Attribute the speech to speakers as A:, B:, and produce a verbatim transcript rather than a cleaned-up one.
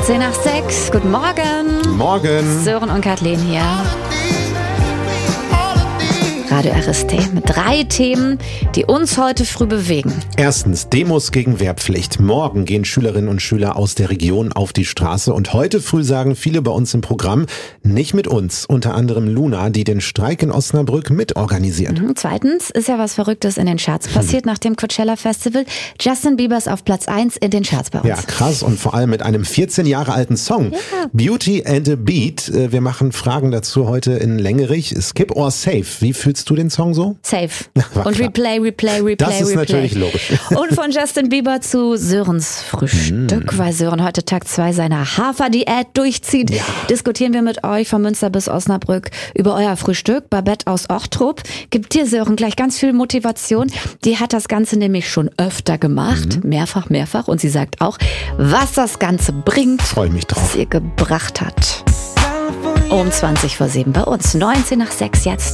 A: zehn nach sechs, guten Morgen.
B: Morgen.
A: Sören und Kathleen hier. Radio R S T mit drei Themen, die uns heute früh bewegen.
B: Erstens, Demos gegen Wehrpflicht. Morgen gehen Schülerinnen und Schüler aus der Region auf die Straße. Und heute früh sagen viele bei uns im Programm, nicht mit uns. Unter anderem Luna, die den Streik in Osnabrück mitorganisiert.
A: Mhm. Zweitens ist ja was Verrücktes in den Charts passiert hm. nach dem Coachella Festival. Justin Bieber ist auf Platz eins in den Charts bei uns.
B: Ja, krass. Und vor allem mit einem vierzehn Jahre alten Song.
A: Ja.
B: Beauty and a Beat. Wir machen Fragen dazu heute in Längerich. Skip or Save. Wie fühlst du den Song so?
A: Safe.
B: War
A: Und
B: klar.
A: Replay, Replay, Replay,
B: Das ist
A: Replay.
B: natürlich logisch.
A: Und von Justin Bieber zu Sörens Frühstück, mm. weil Sören heute Tag zwei seiner Hafer-Diät durchzieht. Ja. Diskutieren wir mit euch von Münster bis Osnabrück über euer Frühstück. Babette aus Ochtrup gibt dir, Sören, gleich ganz viel Motivation. Die hat das Ganze nämlich schon öfter gemacht. Mm. Mehrfach, mehrfach. Und sie sagt auch, was das Ganze bringt.
B: Freue mich drauf.
A: Was ihr gebracht hat. Um zwanzig vor sieben bei uns. neunzehn nach sechs jetzt.